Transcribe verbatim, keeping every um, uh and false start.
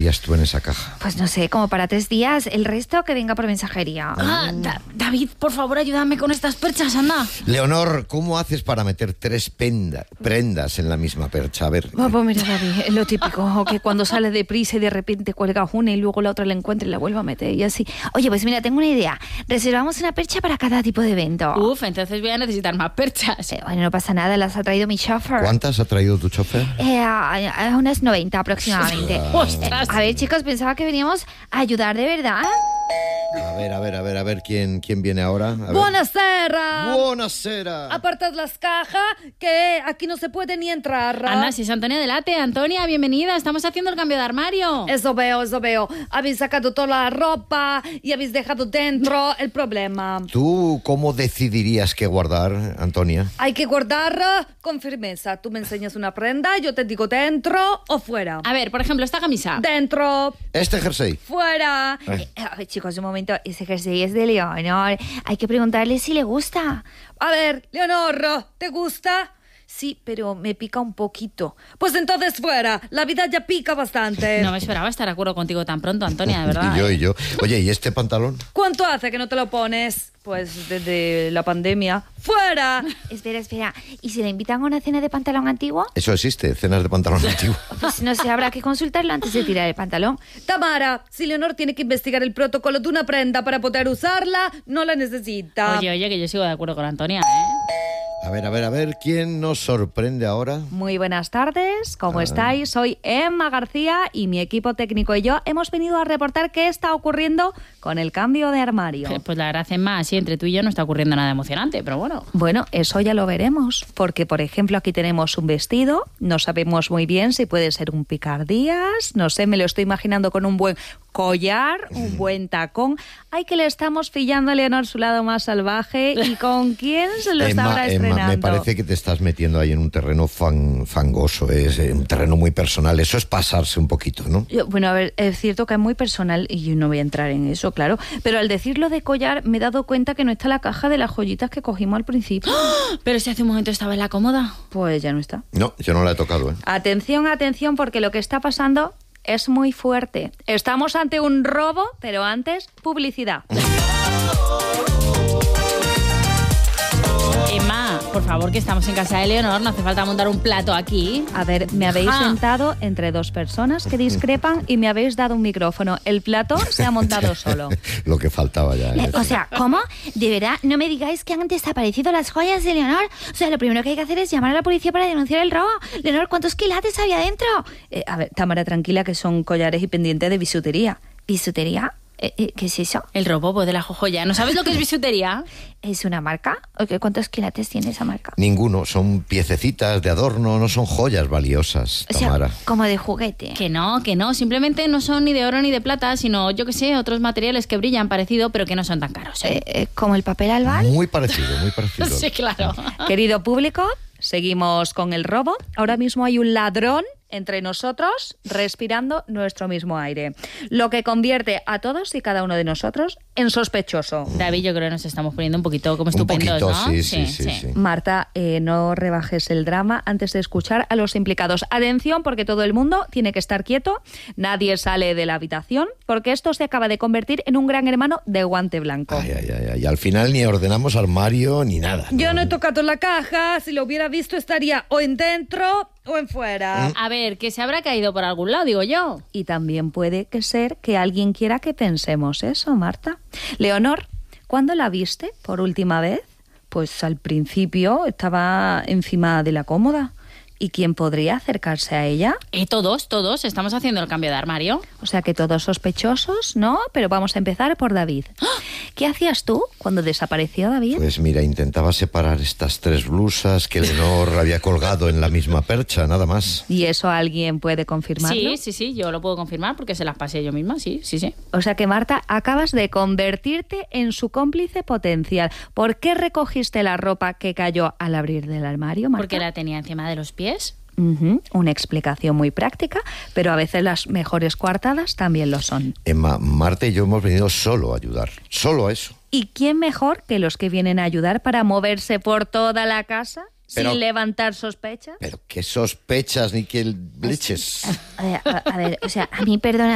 meterías tú en esa caja? Pues no sé, como para tres días. El resto que venga por mensajería. Ah, Da- David, por favor, ayúdame con estas perchas, anda. Leonor, ¿cómo haces para meter tres penda- prendas en la misma percha? A ver. Oh, pues mira, David, es lo típico, que cuando sale deprisa y de repente cuelga una y luego la otra la encuentra y la vuelve a meter y así. Oye, pues mira, tengo una idea. Reservamos una percha para cada tipo de evento. Uf, entonces voy a necesitar más perchas. Eh, bueno, no pasa nada, las ha traído mi chofer. ¿Cuántas ha traído tu chofer? Eh, a, a unas noventa aproximadamente. Ostras. A ver, chicos, pensaba que veníamos a ayudar de verdad. A ver, a ver, a ver, a ver quién, quién viene ahora. A ver. Buonasera. Buonasera. Apartad las cajas, que aquí no se puede ni entrar. Anda, si es Antonia Delate. Antonia, bienvenida. Estamos haciendo el cambio de armario. Eso veo, eso veo. Habéis sacado toda la ropa y habéis dejado dentro el problema. ¿Tú cómo decidirías qué guardar, Antonia? Hay que guardar con firmeza. Tú me enseñas una prenda, yo te digo dentro o fuera. A ver, por ejemplo, esta camisa. Dentro, Este jersey. fuera. Eh. Eh, a ver, chicos, un momento. Ese jersey es de Leonor. Hay que preguntarle si le gusta. A ver, Leonor, ¿te gusta? Sí, pero me pica un poquito. Pues entonces fuera. La vida ya pica bastante. No me esperaba estar de acuerdo contigo tan pronto, Antonia, de verdad. Y yo, ¿eh? y yo. Oye, ¿y este pantalón? ¿Cuánto hace que no te lo pones? Pues desde la pandemia. ¡Fuera! Espera, espera. ¿Y si le invitan a una cena de pantalón antiguo? Eso existe, cenas de pantalón antiguo. Pues no sé, habrá que consultarlo antes de tirar el pantalón. Tamara, si Leonor tiene que investigar el protocolo de una prenda para poder usarla, no la necesita. Oye, oye, que yo sigo de acuerdo con Antonia, ¿eh? A ver, a ver, a ver, ¿quién nos sorprende ahora? Muy buenas tardes, ¿cómo Ah. estáis? Soy Emma García y mi equipo técnico y yo hemos venido a reportar qué está ocurriendo con el cambio de armario. Pues la verdad es más, sí, entre tú y yo no está ocurriendo nada emocionante, pero bueno. Bueno, eso ya lo veremos, porque por ejemplo aquí tenemos un vestido, no sabemos muy bien si puede ser un picardías, no sé, me lo estoy imaginando con un buen collar, un buen tacón. Ay, que le estamos pillando a Leonor su lado más salvaje y con quién se lo está ahora Emma, estrenando. me parece que te estás metiendo ahí en un terreno fan- fangoso, es eh, un terreno muy personal, eso es pasarse un poquito, ¿no? Yo- Bueno, a ver, es cierto que es muy personal y yo no voy a entrar en eso, claro. Pero al decirlo de collar me he dado cuenta que no está la caja de las joyitas que cogimos al principio. Pero si hace un momento estaba en la cómoda. Pues ya no está. No, yo no la he tocado, ¿eh? Atención, atención, porque lo que está pasando es muy fuerte. Estamos ante un robo, pero antes, publicidad. Emma, por favor, que estamos en casa de Leonor, no hace falta montar un plato aquí. A ver, me habéis Ajá. sentado entre dos personas que discrepan y me habéis dado un micrófono. El plato se ha montado solo. Lo que faltaba ya. Eh, ¿eh? o sea, ¿cómo? De verdad, no me digáis que han desaparecido las joyas de Leonor. O sea, lo primero que hay que hacer es llamar a la policía para denunciar el robo. Leonor, ¿cuántos quilates había dentro? Eh, a ver, Tamara, tranquila, que son collares y pendientes de bisutería. ¿Bisutería? Eh, eh, ¿Qué es eso? El robo pues, de la joya. ¿No sabes lo que es bisutería? ¿Es una marca? ¿O qué- ¿Cuántos quilates tiene esa marca? Ninguno, son piececitas de adorno, no son joyas valiosas, O sea, Tamara. como de juguete. Que no, que no. Simplemente no son ni de oro ni de plata, sino, yo qué sé, otros materiales que brillan parecido, pero que no son tan caros. ¿eh? Eh, eh, ¿Como el papel albal? Muy parecido, muy parecido. Sí, claro. Querido público, seguimos con el robo. Ahora mismo hay un ladrón entre nosotros respirando nuestro mismo aire, lo que convierte a todos y cada uno de nosotros en sospechoso. David, yo creo que nos estamos poniendo un poquito como Un estupendos, poquito, ¿no? sí, sí, sí, sí. Marta, eh, no rebajes el drama antes de escuchar a los implicados. Atención, porque todo el mundo tiene que estar quieto, nadie sale de la habitación, porque esto se acaba de convertir en un gran hermano de guante blanco. Ay, ay, ay, ay. Al final ni ordenamos armario ni nada. Yo no he tocado la caja, si lo hubiera visto estaría o en dentro o en fuera. A ver, que se habrá caído por algún lado, digo yo. Y también puede que ser que alguien quiera que pensemos eso, Marta. Leonor, ¿cuándo la viste por última vez? Pues al principio estaba encima de la cómoda. ¿Y quién podría acercarse a ella? Eh, todos, todos, estamos haciendo el cambio de armario. O sea que todos sospechosos, ¿no? Pero vamos a empezar por David. ¿Qué hacías tú cuando desapareció David? Pues mira, intentaba separar estas tres blusas que Leonor había colgado en la misma percha, nada más. ¿Y eso alguien puede confirmarlo? Sí, sí, sí, yo lo puedo confirmar porque se las pasé yo misma, sí, sí, sí. O sea que, Marta, acabas de convertirte en su cómplice potencial. ¿Por qué recogiste la ropa que cayó al abrir del armario, Marta? Porque la tenía encima de los pies. Ujú, una explicación muy práctica, pero a veces las mejores coartadas también lo son. Emma, Marta y yo hemos venido solo a ayudar, solo a eso. ¿Y quién mejor que los que vienen a ayudar para moverse por toda la casa Pero- sin levantar sospechas? Pero qué sospechas ni qué leches. A ver, a, a ver, o sea, a mí, perdona,